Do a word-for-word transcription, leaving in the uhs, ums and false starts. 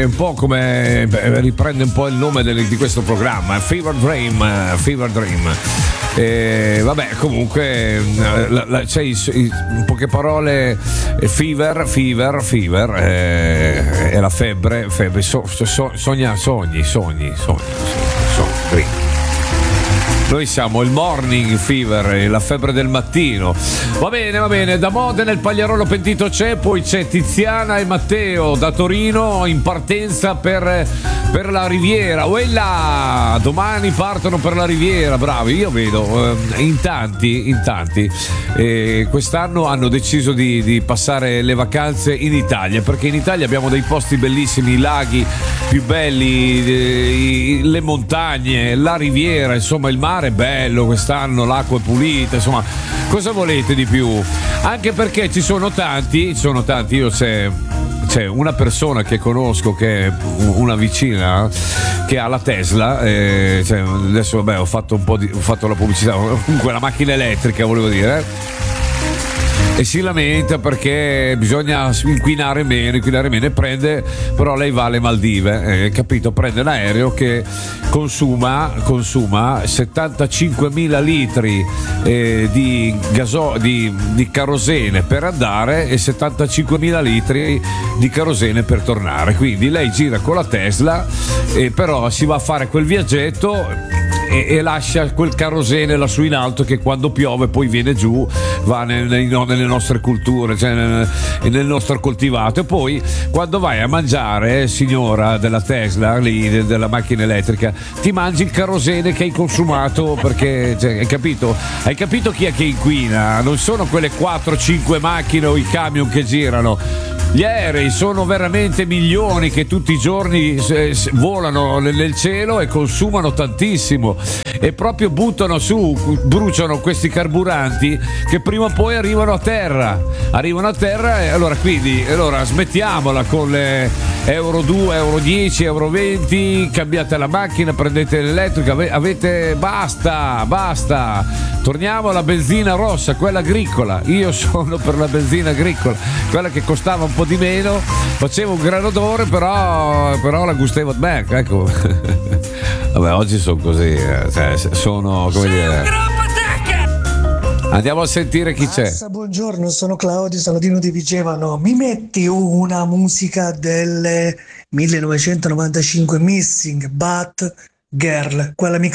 un po' come beh, riprende un po' il nome del, di questo programma, Fever Dream, Fever Dream. E vabbè, comunque la, la, c'è i, i, in poche parole fever, fever, fever eh, è la febbre, febbre so, so, sogna, sogni, sogni, sogni, sogni, sogni. Noi siamo il morning fever, la febbre del mattino. Va bene, va bene, da Modena il Pagliarolo pentito c'è, poi c'è Tiziana e Matteo da Torino in partenza per, per la Riviera. Uella, domani partono per la Riviera, bravi, io vedo eh, in tanti, in tanti eh, quest'anno hanno deciso di, di passare le vacanze in Italia, perché in Italia abbiamo dei posti bellissimi, i laghi più belli, eh, le montagne, la Riviera, insomma il mare è bello quest'anno, l'acqua è pulita, insomma cosa volete di più? Anche perché ci sono tanti, ci sono tanti, io c'è, c'è una persona che conosco che è una vicina che ha la Tesla, eh, cioè, adesso vabbè ho fatto un po' di, ho fatto la pubblicità, comunque la macchina elettrica volevo dire, eh? E si lamenta perché bisogna inquinare meno, inquinare meno e prende, però lei va alle Maldive, eh, capito? Prende un aereo che consuma, consuma settantacinquemila litri eh, di, gaso, di, di kerosene per andare e settantacinquemila litri di kerosene per tornare. Quindi lei gira con la Tesla, eh, però si va a fare quel viaggetto e, e lascia quel kerosene lassù in alto che quando piove poi viene giù, va nel, nelle nostre culture, cioè nel, nel nostro coltivato, e poi quando vai a mangiare, signora della Tesla lì, della macchina elettrica, ti mangi il kerosene che hai consumato, perché cioè, hai capito? Hai capito chi è che inquina? Non sono quelle quattro cinque macchine o i camion che girano. Gli aerei sono veramente milioni che tutti i giorni eh, volano nel cielo e consumano tantissimo, e proprio buttano su, bruciano questi carburanti che prima o poi arrivano a terra, arrivano a terra e allora quindi allora smettiamola con le euro due, euro dieci, euro venti, cambiate la macchina, prendete l'elettrica, avete basta, basta, torniamo alla benzina rossa, quella agricola. Io sono per la benzina agricola, quella che costava un po' di meno, faceva un gran odore, però, però la gustavo beh, ecco. Vabbè, oggi sono così, cioè, sono come dire. Andiamo a sentire chi c'è. Massa, buongiorno, sono Claudio Saladino di Vigevano. Mi metti una musica del millenovecentonovantacinque, Missing But Girl, quella mix